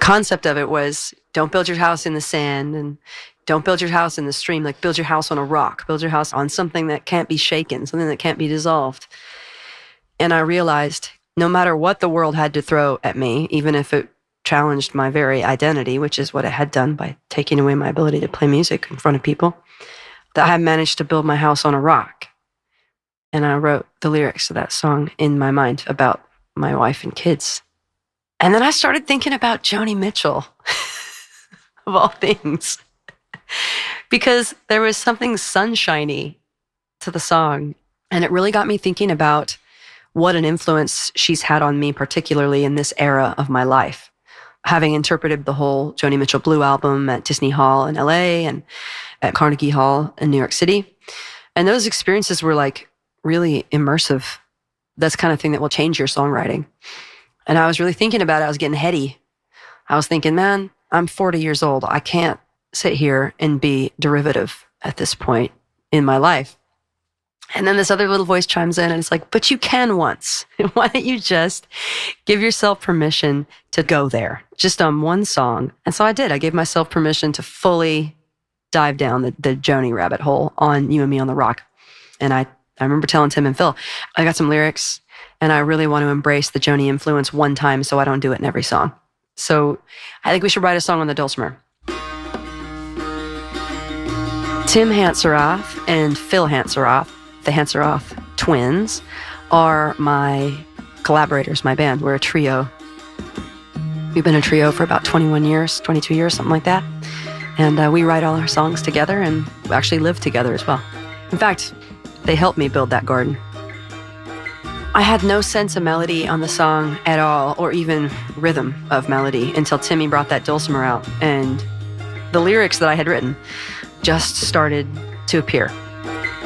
concept of it was, don't build your house in the sand and don't build your house in the stream. Like, build your house on a rock. Build your house on something that can't be shaken, something that can't be dissolved. And I realized no matter what the world had to throw at me, even if it challenged my very identity, which is what it had done by taking away my ability to play music in front of people, that I had managed to build my house on a rock. And I wrote the lyrics to that song in my mind about my wife and kids. And then I started thinking about Joni Mitchell, of all things, because there was something sunshiny to the song. And it really got me thinking about what an influence she's had on me, particularly in this era of my life. Having interpreted the whole Joni Mitchell Blue album at Disney Hall in LA and at Carnegie Hall in New York City. And those experiences were like really immersive. That's the kind of thing that will change your songwriting. And I was really thinking about it. I was getting heady. I was thinking, man, I'm 40 years old. I can't sit here and be derivative at this point in my life. And then this other little voice chimes in and it's like, but you can once. Why don't you just give yourself permission to go there, just on one song? And so I did. I gave myself permission to fully dive down the Joni rabbit hole on You and Me on the Rock. And I remember telling Tim and Phil, I got some lyrics and I really want to embrace the Joni influence one time so I don't do it in every song. So I think we should write a song on the dulcimer. Tim Hantzeroth and Phil Hantzeroth, the Hantzeroth twins, are my collaborators, my band. We're a trio. We've been a trio for about 21 years, 22 years, something like that. And we write all our songs together and actually live together as well. In fact, they helped me build that garden. I had no sense of melody on the song at all, or even rhythm of melody, until Timmy brought that dulcimer out. And the lyrics that I had written just started to appear.